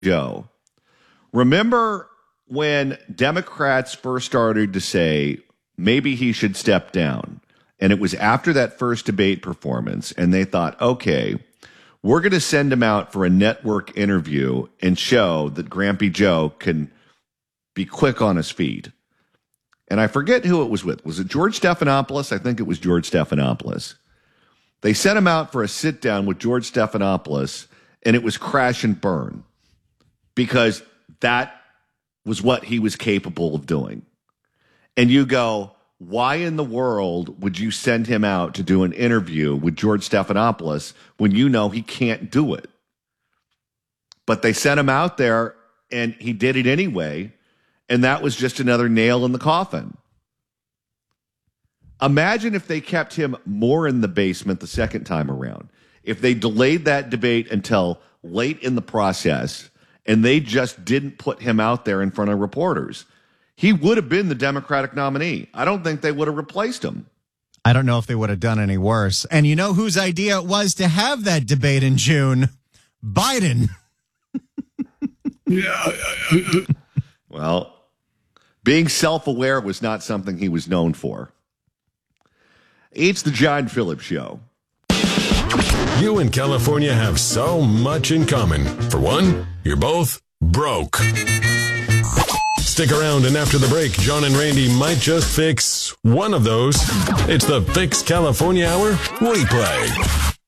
Joe. Remember when Democrats first started to say maybe he should step down? And it was after that first debate performance, and they thought, okay, we're going to send him out for a network interview and show that Grampy Joe can be quick on his feet. And I forget who it was with. Was it George Stephanopoulos? I think it was George Stephanopoulos. They sent him out for a sit-down with George Stephanopoulos, and it was crash and burn because that was what he was capable of doing. And you go, why in the world would you send him out to do an interview with George Stephanopoulos when you know he can't do it? But they sent him out there, and he did it anyway, and that was just another nail in the coffin. Imagine if they kept him more in the basement the second time around. If they delayed that debate until late in the process, and they just didn't put him out there in front of reporters, he would have been the Democratic nominee. I don't think they would have replaced him. I don't know if they would have done any worse. And you know whose idea it was to have that debate in June? Biden. Well, being self-aware was not something he was known for. It's the John Phillips Show. You and California have so much in common. For one, you're both broke. Stick around, and after the break, John and Randy might just fix one of those. It's the Fix California Hour replay.